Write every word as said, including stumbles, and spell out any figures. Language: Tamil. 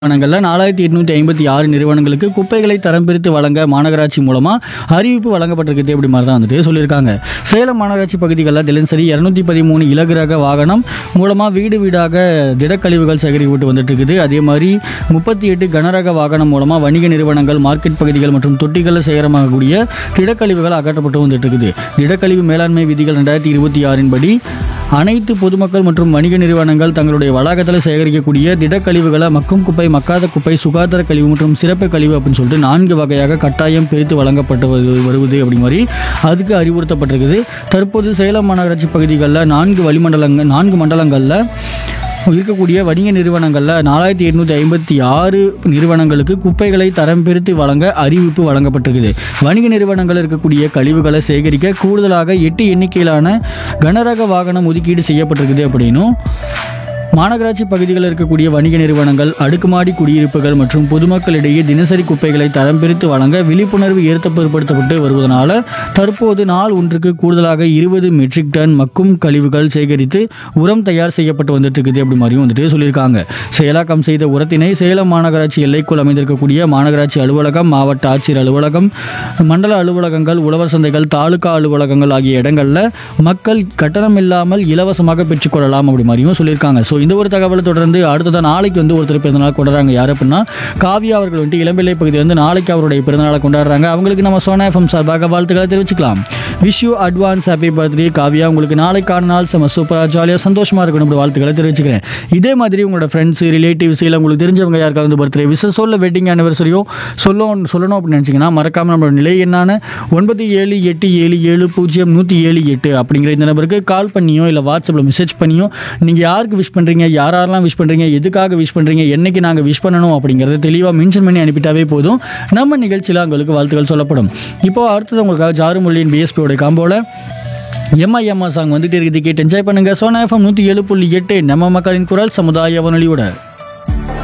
நிறுவனங்களில் நாலாயிரத்தி எட்நூற்றி ஐம்பத்தி ஆறு நிறுவனங்களுக்கு குப்பைகளை தரம் பிரித்து வழங்க மாநகராட்சி மூலமாக அறிவிப்பு வழங்கப்பட்டிருக்குது அப்படி மாதிரி தான் வந்துட்டு சொல்லியிருக்காங்க. சேலம் மாநகராட்சி பகுதிகளில் தினசரி இரநூத்தி பதிமூணு இலகுரக வாகனம் மூலமாக வீடு வீடாக திடக்கழிவுகள் சேகரிக்கப்பட்டு வந்துட்டு இருக்குது. அதே மாதிரி முப்பத்தி எட்டு கனரக வாகனம் மூலமாக வணிக நிறுவனங்கள், மார்க்கெட் பகுதிகள் மற்றும் தொட்டிகளில் சேகரமாகக்கூடிய திடக்கழிவுகள் அகற்றப்பட்டு வந்துட்டு இருக்குது. திடக்கழிவு மேலாண்மை விதிகள் ரெண்டாயிரத்தி இருபத்தி ஆறின் படி அனைத்து பொதுமக்கள் மற்றும் வணிக நிறுவனங்கள் தங்களுடைய வளாகத்தில் சேகரிக்கக்கூடிய திடக்கழிவுகளை மக்கும் குப்பை, மக்காத குப்பை, சுகாதார கழிவு மற்றும் சிறப்பு கழிவு அப்படின்னு சொல்லிட்டு நான்கு வகையாக கட்டாயம் பிரித்து வழங்கப்பட்டு வருது- வருவது அப்படி மாதிரி அதுக்கு அறிவுறுத்தப்பட்டிருக்குது. தற்போது சேலம் மாநகராட்சி பகுதிகளில் நான்கு வளிமண்டலங்கள் நான்கு மண்டலங்களில் இருக்கக்கூடிய வணிக நிறுவனங்களில் நாலாயிரத்தி எட்நூற்றி ஐம்பத்தி ஆறு நிறுவனங்களுக்கு குப்பைகளை தரம் பிரித்து வழங்க அறிவிப்பு வழங்கப்பட்டிருக்குது. வணிக நிறுவனங்கள் இருக்கக்கூடிய கழிவுகளை சேகரிக்க கூடுதலாக எட்டு எண்ணிக்கையிலான கனரக வாகனம் ஒதுக்கீடு செய்யப்பட்டிருக்குது அப்படின்னும் மாநகராட்சி பகுதிகளில் இருக்கக்கூடிய வணிக நிறுவனங்கள், அடுக்குமாடி குடியிருப்புகள் மற்றும் பொதுமக்களிடையே தினசரி குப்பைகளை தரம் பிரித்து வழங்க விழிப்புணர்வு ஏற்படுத்தப்பட்டு வருவதனால தற்போது நாள் ஒன்றுக்கு கூடுதலாக இருபது மெட்ரிக் டன் மக்கும் கழிவுகள் சேகரித்து உரம் தயார் செய்யப்பட்டு வந்துட்டு இருக்குது அப்படி மாதிரியும் வந்துட்டு சொல்லியிருக்காங்க. செயலாக்கம் செய்த உரத்தினை சேலம் மாநகராட்சி எல்லைக்குள் அமைந்திருக்கக்கூடிய மாநகராட்சி அலுவலகம், மாவட்ட ஆட்சியர் அலுவலகம், மண்டல அலுவலகங்கள், உழவர் சந்தைகள், தாலுகா அலுவலகங்கள் ஆகிய இடங்களில் மக்கள் கட்டணம் இல்லாமல் இலவசமாக பெற்றுக்கொள்ளலாம் அப்படி மாதிரியும் சொல்லியிருக்காங்க. ஸோ இந்த ஒரு தகவலை தொடர்ந்து அடுத்ததான் நாளைக்கு வந்து ஒருத்தர் பிறந்தநாள் கொண்டாடுறாங்க. யார் அப்படின்னா காவியா அவர்கள் வந்துட்டு இளம்பிள்ளை பகுதியில் வந்து நாளைக்கு அவருடைய பிறந்தநாளை கொண்டாடுறாங்க. அவங்களுக்கு நம்ம சோனா எஃப்எம் சார்பாக வாழ்த்துக்களை தெரிவிச்சுக்கலாம். Wish you advance happy birthday Kavya. உங்களுக்கு நாளைக்கான நாள் செம சூப்பராக ஜாலியாக சந்தோஷமாக இருக்கணும் அப்படி வாழ்த்துக்களை தெரிவிச்சுக்கிறேன். இதே மாதிரி உங்களோட ஃப்ரெண்ட்ஸ், ரிலேட்டிவ்ஸ் இல்லை உங்களுக்கு தெரிஞ்சவங்க யாருக்காவது வந்து பர்த்டே விஷஸ் சொல்ல, வெட்டிங் ஆனிவர்சரியோ சொல்லணும் சொல்லணும் அப்படின்னு நினச்சிங்கன்னா மறக்காமல் நம்மளோட நிலை என்னான ஒன்பது ஏழு எட்டு ஏழு ஏழு பூஜ்ஜியம் நூற்றி ஏழு எட்டு அப்படிங்கிற இந்த நம்பருக்கு கால் பண்ணியோ இல்லை வாட்ஸ்அப்பில் மெசேஜ் பண்ணியோ நீங்கள் யாருக்கு விஷ் பண்ணுறீங்க, யார் யாரெல்லாம் விஷ் பண்ணுறீங்க, எதுக்காக விஷ் பண்ணுறீங்க, என்னைக்கு நாங்கள் விஷ் பண்ணணும் அப்படிங்கிறத தெளிவாக மென்ஷன் பண்ணி அனுப்பிட்டாவே போதும். நம்ம நிகழ்ச்சியில் உங்களுக்கு வாழ்த்துக்கள் சொல்லப்படும். இப்போ அடுத்தது உங்களுக்காக ஜாருமொழியின் பிஎஸ்பியோட காம்போல எம்ஐஎம்ஆ சாங் வந்துட்டு இருக்குது. கேட்டு என்ஜாய் பண்ணுங்கள். சோனா எஃப்எம் நூற்றி ஏழு புள்ளி எட்டு நம்ம மக்களின் குரல் சமுதாய வானொலியோட